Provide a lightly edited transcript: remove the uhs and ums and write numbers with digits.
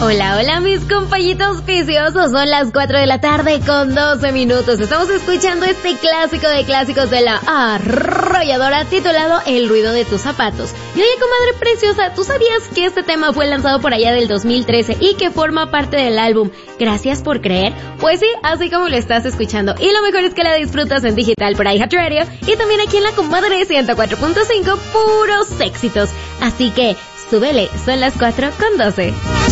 Hola, hola mis compañitos viciosos, son las 4 de la tarde con 12 minutos. Estamos escuchando este clásico de clásicos de la arrolladora titulado El ruido de tus zapatos. Y oye, comadre preciosa, ¿tú sabías que este tema fue lanzado por allá del 2013 y que forma parte del álbum Gracias por creer? Pues sí, así como lo estás escuchando. Y lo mejor es que la disfrutas en digital por iHeartRadio y también aquí en la comadre 104.5, puros éxitos. Así que súbele, son las 4 con 12.